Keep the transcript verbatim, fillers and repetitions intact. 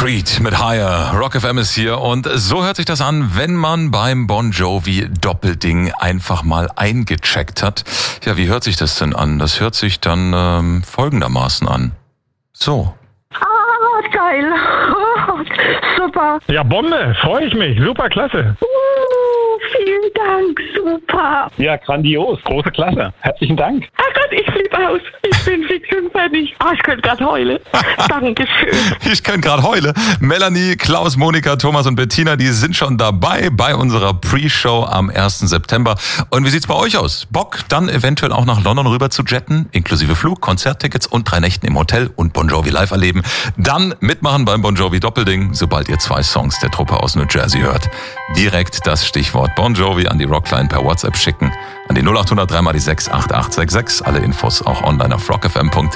Creed mit Higher. Rock F M ist hier und so hört sich das an, wenn man beim Bon Jovi Doppelding einfach mal eingecheckt hat. Ja, wie hört sich das denn an? Das hört sich dann ähm, folgendermaßen an. So. Ah, geil. Super. Ja, Bombe. Freue ich mich. Super, klasse. Uh, vielen Dank. Super. Ja, grandios. Große Klasse. Herzlichen Dank. Ach Gott, ich flippe aus. Ich bin fix und fertig. Ah, ich könnte gerade heulen. Dankeschön. Ich könnte gerade heulen. Melanie, Klaus, Monika, Thomas und Bettina, die sind schon dabei bei unserer Pre-Show am ersten September. Und wie sieht's bei euch aus? Bock, dann eventuell auch nach London rüber zu jetten, inklusive Flug, Konzerttickets und drei Nächten im Hotel und Bon Jovi live erleben. Dann mitmachen beim Bon Jovi Doppelding, sobald ihr zwei Songs der Truppe aus New Jersey hört. Direkt das Stichwort Bon Jovi an die Rockline per WhatsApp schicken. An die null acht null null drei mal die sechs acht acht sechs sechs. Alle Infos auch online auf rock f m punkt d e.